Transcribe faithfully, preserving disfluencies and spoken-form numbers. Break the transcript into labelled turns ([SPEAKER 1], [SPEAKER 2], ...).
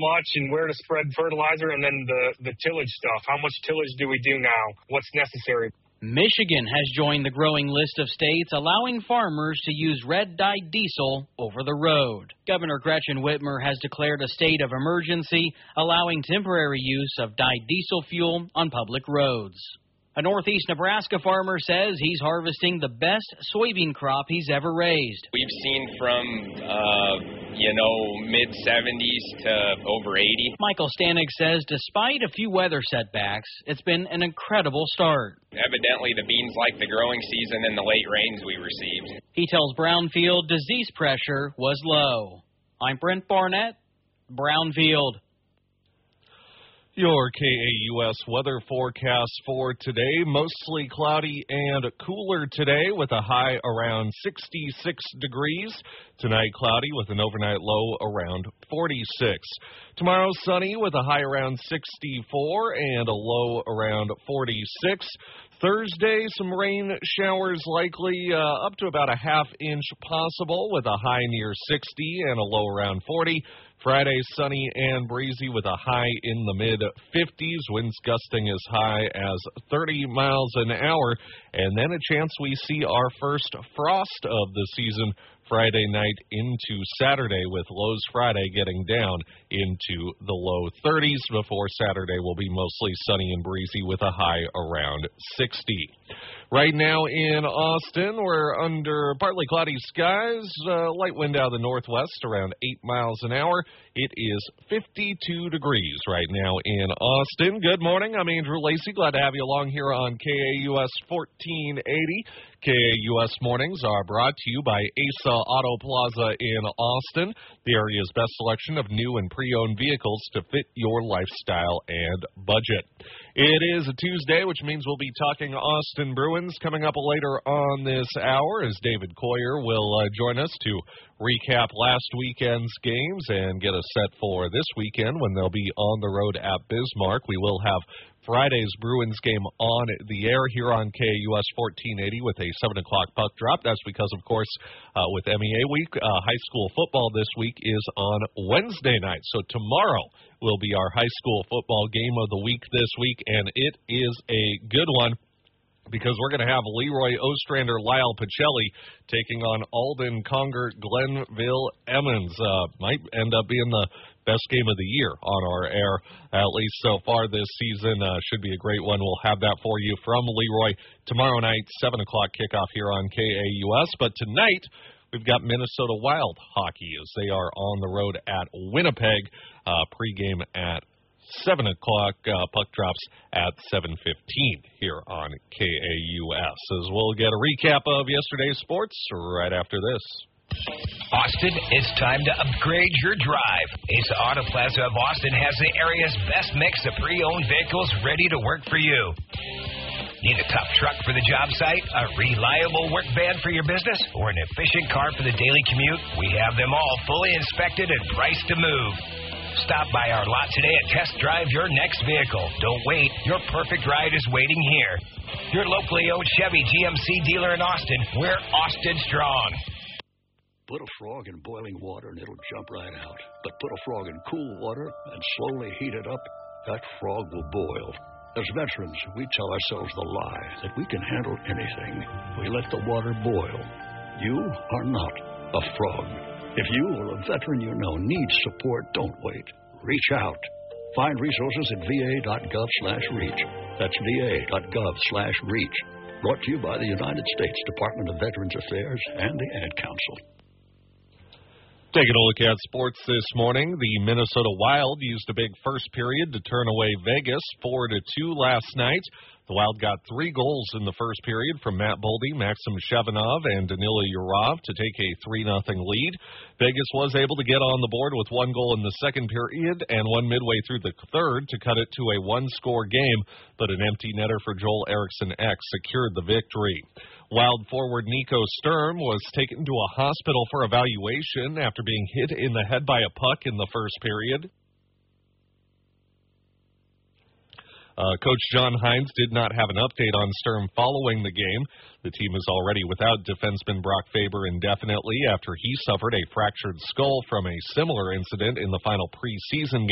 [SPEAKER 1] much and where to spread fertilizer, and then the, the tillage stuff. How much tillage do we do now? What's necessary?
[SPEAKER 2] Michigan has joined the growing list of states allowing farmers to use red-dyed diesel over the road. Governor Gretchen Whitmer has declared a state of emergency, allowing temporary use of dyed diesel fuel on public roads. A northeast Nebraska farmer says he's harvesting the best soybean crop he's ever raised.
[SPEAKER 3] We've seen from, uh, you know, mid seventies to over eighty.
[SPEAKER 2] Michael Stanek says despite a few weather setbacks, it's been an incredible start.
[SPEAKER 3] Evidently, the beans like the growing season and the late rains we received.
[SPEAKER 2] He tells Brownfield disease pressure was low. I'm Brent Barnett, Brownfield.
[SPEAKER 4] Your K A U S weather forecast for today, mostly cloudy and cooler today with a high around sixty-six degrees. Tonight, cloudy with an overnight low around forty-six. Tomorrow, sunny with a high around sixty-four and a low around forty-six. Thursday, some rain showers likely, uh, up to about a half inch possible with a high near sixty and a low around forty. Friday, sunny and breezy with a high in the mid-fifties. Winds gusting as high as thirty miles an hour. And then a chance we see our first frost of the season Friday night into Saturday, with lows Friday getting down into the low thirties before Saturday will be mostly sunny and breezy with a high around sixty. Right now in Austin, we're under partly cloudy skies, uh, light wind out of the northwest around eight miles an hour. It is fifty-two degrees right now in Austin. Good morning. I'm Andrew Lacey. Glad to have you along here on K A U S fourteen eighty. K A U S mornings are brought to you by Asa Auto Plaza in Austin, the area's best selection of new and pre-owned vehicles to fit your lifestyle and budget. It is a Tuesday, which means we'll be talking Austin Bruins coming up later on this hour, as David Coyer will uh, join us to recap last weekend's games and get us set for this weekend when they'll be on the road at Bismarck. We will have Friday's Bruins game on the air here on K A U S fourteen eighty with a seven o'clock puck drop. That's because, of course, uh, with M E A week, uh, high school football this week is on Wednesday night. So tomorrow will be our high school football game of the week this week, and it is a good one, because we're going to have Leroy Ostrander, Lyle Pacelli taking on Alden Conger, Glenville Emmons. Uh, might end up being the best game of the year on our air, at least so far this season. Uh, should be a great one. We'll have that for you from Leroy tomorrow night, seven o'clock kickoff here on K A U S. But tonight, we've got Minnesota Wild hockey as they are on the road at Winnipeg. Uh, pregame at seven o'clock, uh, puck drops at seven fifteen here on K A U S. As we'll get a recap of yesterday's sports right after this.
[SPEAKER 5] Austin, it's time to upgrade your drive. Asa Auto Plaza of Austin has the area's best mix of pre-owned vehicles ready to work for you. Need a tough truck for the job site, a reliable work van for your business, or an efficient car for the daily commute? We have them all fully inspected and priced to move. Stop by our lot today and test drive your next vehicle. Don't wait. Your perfect ride is waiting here. Your locally owned Chevy G M C dealer in Austin. We're Austin strong.
[SPEAKER 6] Put a frog in boiling water and it'll jump right out. But put a frog in cool water and slowly heat it up, that frog will boil. As veterans, we tell ourselves the lie that we can handle anything. We let the water boil. You are not a frog. If you or a veteran you know needs support, don't wait. Reach out. Find resources at va.gov slash reach. That's va.gov slash reach. Brought to you by the United States Department of Veterans Affairs and the Ad Council.
[SPEAKER 4] Taking a look at sports this morning, the Minnesota Wild used a big first period to turn away Vegas four to two last night. The Wild got three goals in the first period from Matt Boldy, Maxim Shevanov, and Danila Yurov to take a three nothing lead. Vegas was able to get on the board with one goal in the second period and one midway through the third to cut it to a one-score game, but an empty netter for Joel Eriksson Ek secured the victory. Wild forward Nico Sturm was taken to a hospital for evaluation after being hit in the head by a puck in the first period. Uh, Coach John Hines did not have an update on Sturm following the game. The team is already without defenseman Brock Faber indefinitely after he suffered a fractured skull from a similar incident in the final preseason game.